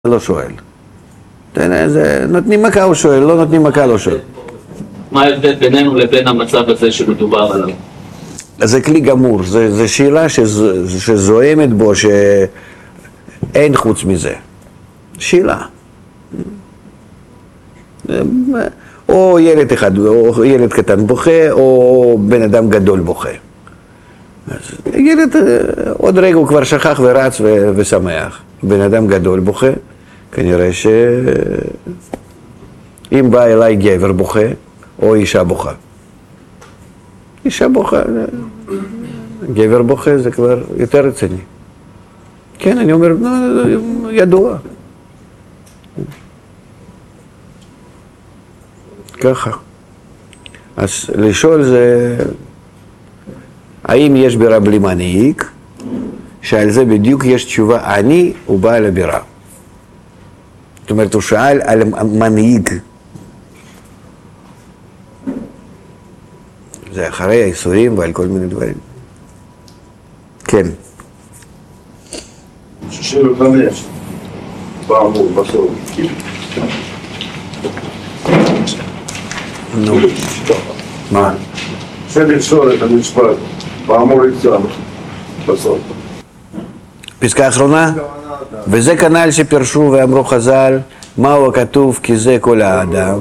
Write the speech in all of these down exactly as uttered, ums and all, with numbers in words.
לא שואל. זה, נותנים מכה הוא שואל, לא נותנים מכה לא שואל. מה ההבדל בינינו לבין המצב הזה שמדובר עליו? זה כלי גמור, זה, זה שאלה שז, שזוהמת בו שאין חוץ מזה. שאלה. או ילד אחד, או ילד קטן בוכה, או בן אדם גדול בוכה. ילד עוד רגע הוא כבר שכח ורץ ו- ושמח. בן אדם גדול בוכה, כנראה שאם בא אליי גבר בוכה, או אישה בוכה. אישה בוכה, גבר בוכה זה כבר יותר רציני. כן, אני אומר, ידוע. ככה. אז לשאול זה, האם יש בירה בלי מנהיג? שעל זה בדיוק יש תשובה, אני הוא בעל הבירה. זאת אומרת, הוא שאל על מנהיג. זה אחרי האיסורים ועל כל מיני דברים. כן. שישים וחמש, באמור, בסוף. נו. מה? זה לפסול את המשפט, באמור יצאנו, בסוף. פסקה אחרונה? וזה כנ"ל שפרשו ואמרו חז"ל, מהו הכתוב כי זה כל האדם.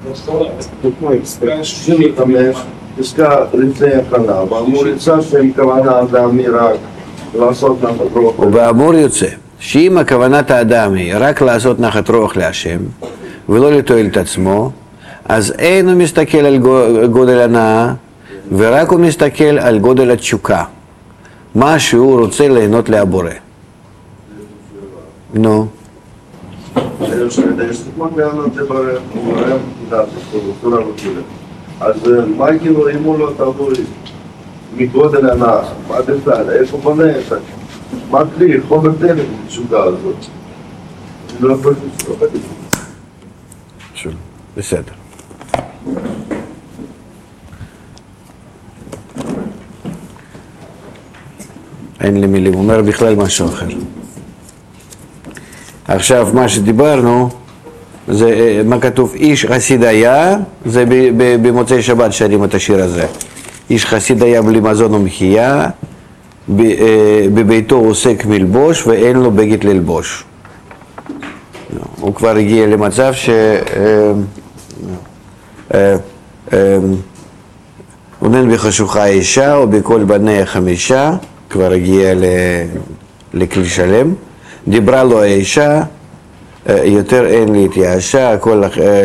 שישים וחמש, פסקה לפני הכנה, באמור יצא שהם כוונה אדם מרק לעשות נחת רוח. ובאמור יוצא, שאם הכוונת האדם היא רק לעשות נחת רוח להשם, ולא לתועל את עצמו, אז אין הוא מסתכל על גודל הנאה, ורק הוא מסתכל על גודל התשוקה. מה שהוא רוצה ליהנות להבורא. נו. אז מה כאילו אם הוא לא תבואי מגודל הנאה, מה תפעל, איפה בונה את זה? מה כלי, חומר דלק בתשוקה הזאת? אני לא יכול לשלוח את זה. בסדר. אין לי מילים, הוא אומר בכלל משהו אחר. עכשיו, מה שדיברנו, זה מה כתוב, איש חסיד היה, זה במוצאי שבת שרים את השיר הזה. איש חסיד היה בלי מזון ומחיה, בביתו עוסק מלבוש ואין לו בגד ללבוש. הוא כבר הגיע למצב ש... עונן בחשוכה אישה ובכל בניה חמישה, כבר הגיע לכלי שלם. דיברה לו האישה, יותר אין להתייאשה, הכל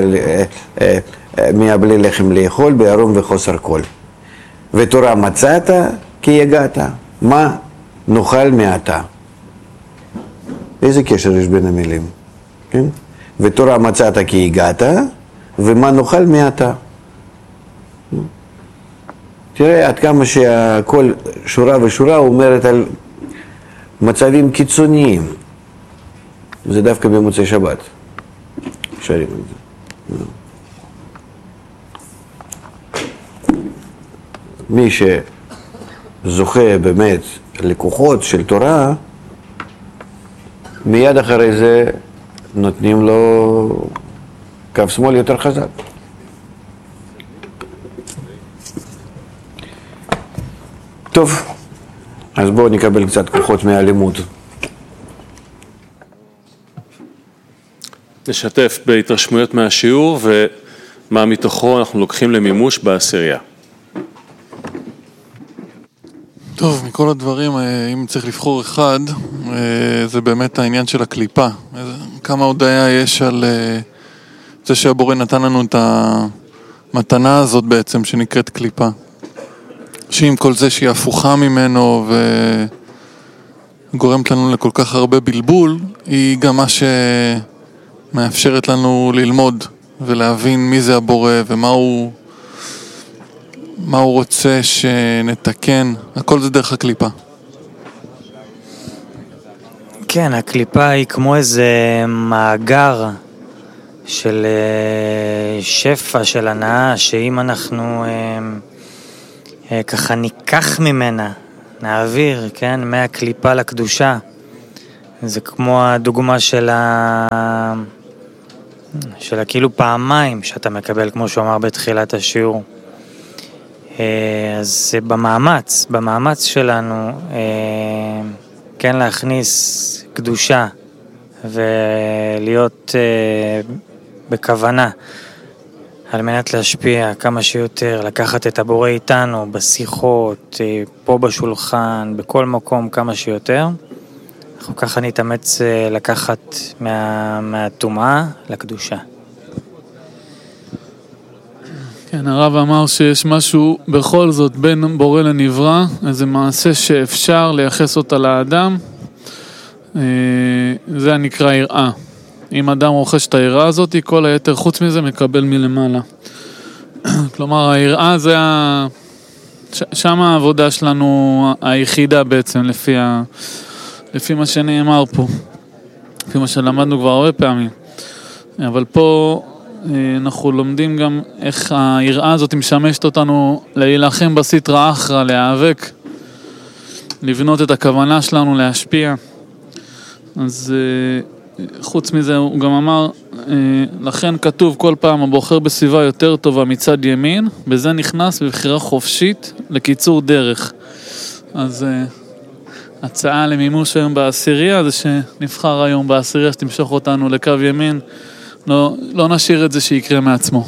מהבלי לחם לאכול, בערום וחוסר כל. ותורה מצאת כי יגעת, מה נאכל מעתה? איזה קשר יש בין המילים? כן? ותורה מצאת כי הגעת, ומה נאכל מעתה? תראה עד כמה שהכל שורה ושורה אומרת על מצבים קיצוניים. זה דווקא במוצאי שבת. שרים את זה. מי שזוכה באמת לקוחות של תורה, מיד אחרי זה נותנים לו קו שמאל יותר חזק. טוב, אז בואו נקבל קצת כוחות מהלימוד. נשתף בהתרשמויות מהשיעור ומה מתוכו אנחנו לוקחים למימוש בעשירייה. טוב, מכל הדברים, אם צריך לבחור אחד, זה באמת העניין של הקליפה. כמה הודעה יש על זה שהבורא נתן לנו את המתנה הזאת בעצם שנקראת קליפה. שעם כל זה שהיא הפוכה ממנו וגורמת לנו לכל כך הרבה בלבול, היא גם מה שמאפשרת לנו ללמוד ולהבין מי זה הבורא ומה הוא, מה הוא רוצה שנתקן. הכל זה דרך הקליפה. כן, הקליפה היא כמו איזה מאגר של שפע, של הנאה, שאם אנחנו ככה ניקח ממנה, נעביר, כן, מהקליפה לקדושה, זה כמו הדוגמה של ה... של הכאילו פעמיים שאתה מקבל, כמו שהוא אמר בתחילת השיעור. אז במאמץ, במאמץ שלנו, כן להכניס קדושה ולהיות בכוונה על מנת להשפיע כמה שיותר, לקחת את הבורא איתנו בשיחות, פה בשולחן, בכל מקום כמה שיותר. אנחנו ככה נתאמץ לקחת מה, מהטומאה לקדושה. כן, הרב אמר שיש משהו בכל זאת בין בורא לנברא, איזה מעשה שאפשר לייחס אותה לאדם, זה נקרא יראה. אם אדם רוכש את היראה הזאת, כל היתר חוץ מזה מקבל מלמעלה. כלומר, היראה זה ה... שם העבודה שלנו היחידה בעצם, לפי, ה... לפי מה שנאמר פה, לפי מה שלמדנו כבר הרבה פעמים. אבל פה אנחנו לומדים גם איך היראה הזאת משמשת אותנו להילחם בסטרא אחרא, להיאבק, לבנות את הכוונה שלנו, להשפיע. אז חוץ מזה הוא גם אמר, לכן כתוב כל פעם הבוחר בסביבה יותר טובה מצד ימין, בזה נכנס בבחירה חופשית לקיצור דרך. אז הצעה למימוש היום בעשירייה, זה שנבחר היום בעשירייה שתמשוך אותנו לקו ימין, לא, לא נשאיר את זה שיקרה מעצמו.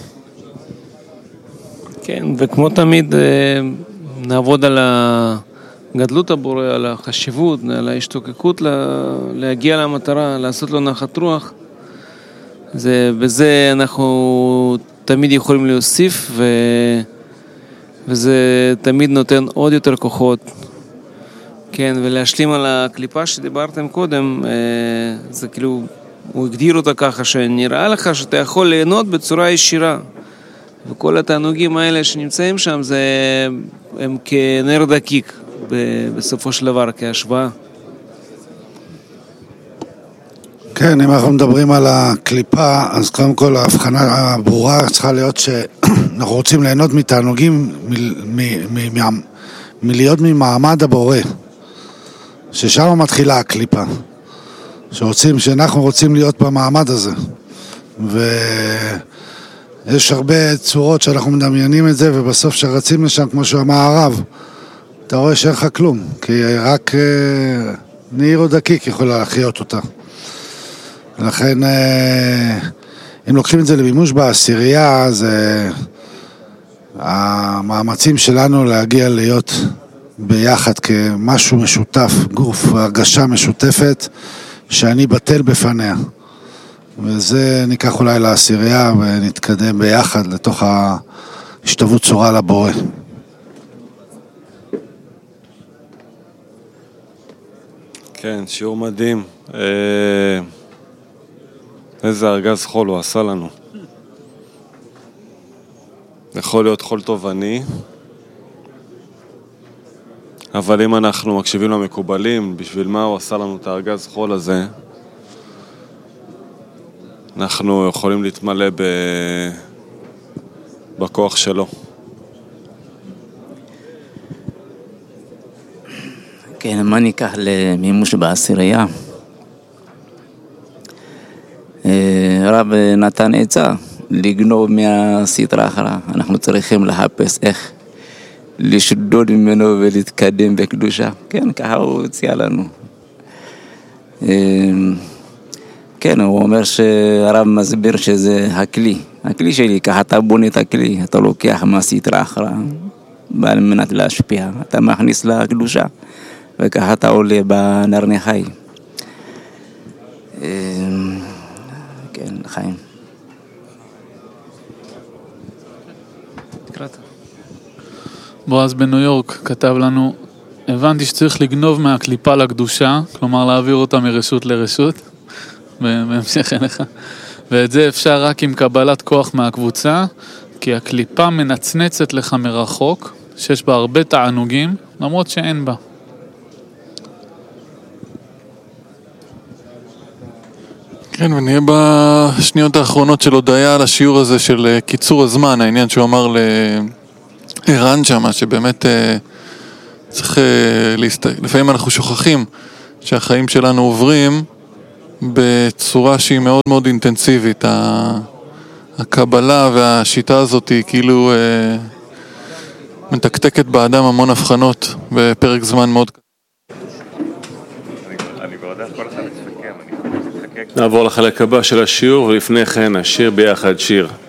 כן, וכמו תמיד נעבוד על גדלות הבורא, על החשיבות, על ההשתוקקות להגיע למטרה, לעשות לו נחת רוח. זה, בזה אנחנו תמיד יכולים להוסיף, ו, וזה תמיד נותן עוד יותר כוחות. כן, ולהשלים על הקליפה שדיברתם קודם, זה כאילו, הוא הגדיר אותה ככה, שנראה לך שאתה יכול ליהנות בצורה ישירה. וכל התענוגים האלה שנמצאים שם, זה, הם כנר דקיק. בסופו של דבר, כהשוואה. כן, אם אנחנו מדברים על הקליפה, אז קודם כל ההבחנה הברורה צריכה להיות שאנחנו רוצים ליהנות מתענוגים מלהיות ממעמד הבורא, ששם מתחילה הקליפה, שרוצים, שאנחנו רוצים להיות במעמד הזה, ויש הרבה צורות שאנחנו מדמיינים את זה, ובסוף שרצים לשם, כמו שאמר הרב, אתה רואה שאין לך כלום, כי רק נעיר או דקיק יכולה להחיות אותה. לכן, אם לוקחים את זה למימוש בעשירייה, אז המאמצים שלנו להגיע להיות ביחד כמשהו משותף, גוף, הרגשה משותפת, שאני בטל בפניה. וזה ניקח אולי לעשירייה ונתקדם ביחד לתוך ההשתוות צורה לבורא. כן, שיעור מדהים. איזה ארגז חול הוא עשה לנו. יכול להיות חול תובעני, אבל אם אנחנו מקשיבים למקובלים, בשביל מה הוא עשה לנו את הארגז חול הזה, אנחנו יכולים להתמלא ב... בכוח שלו. כן, מה ניקח למימוש בעשירייה? רב נתן עצה לגנוב מהסטרא אחרא. אנחנו צריכים לחפש איך לשדוד ממנו ולהתקדם בקדושה. כן, ככה הוא הציע לנו. כן, הוא אומר שהרב מסביר שזה הכלי. הכלי שלי, ככה אתה בונה את הכלי, אתה לוקח מהסטרא אחרא, על מנת להשפיע. אתה מכניס לקדושה. וככה אתה עולה בנרני חי. כן, חיים. בועז בניו יורק כתב לנו, הבנתי שצריך לגנוב מהקליפה לקדושה, כלומר להעביר אותה מרשות לרשות, בהמשך אליך. ואת זה אפשר רק עם קבלת כוח מהקבוצה, כי הקליפה מנצנצת לך מרחוק, שיש בה הרבה תענוגים, למרות שאין בה. כן, ונהיה בשניות האחרונות של הודעה על השיעור הזה של קיצור הזמן, העניין שהוא אמר לערן שמה, שבאמת צריך להסתכל, לפעמים אנחנו שוכחים שהחיים שלנו עוברים בצורה שהיא מאוד מאוד אינטנסיבית. הקבלה והשיטה הזאת היא כאילו אה, מתקתקת באדם המון הבחנות בפרק זמן מאוד קצר. נעבור לחלק הבא של השיעור, ולפני כן נשיר ביחד שיר.